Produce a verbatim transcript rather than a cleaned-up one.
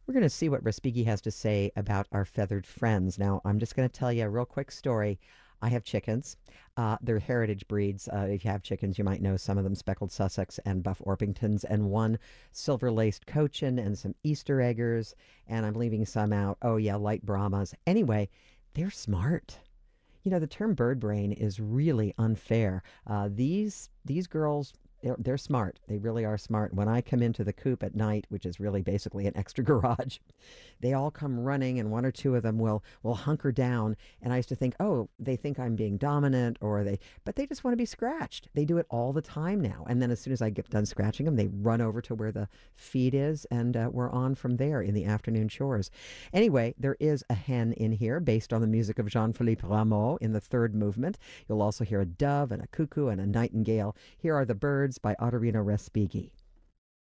We're going to see what Respighi has to say about our feathered friends. Now, I'm just going to tell you a real quick story. I have chickens. Uh, they're heritage breeds. Uh, if you have chickens, you might know some of them speckled Sussex and buff Orpingtons, and one silver laced Cochin, and some Easter eggers. And I'm leaving some out. Oh, yeah, light Brahmas. Anyway, they're smart. You know, the term bird brain is really unfair. Uh, these these girls, they're, they're smart. They really are smart. When I come into the coop at night, which is really basically an extra garage, they all come running, and one or two of them will will hunker down. And I used to think, oh, they think I'm being dominant, or they, but they just want to be scratched. They do it all the time now. And then as soon as I get done scratching them, they run over to where the feed is, and uh, we're on from there in the afternoon chores. Anyway, there is a hen in here based on the music of Jean-Philippe Rameau in the third movement. You'll also hear a dove and a cuckoo and a nightingale. Here are the birds by Ottorino Respighi.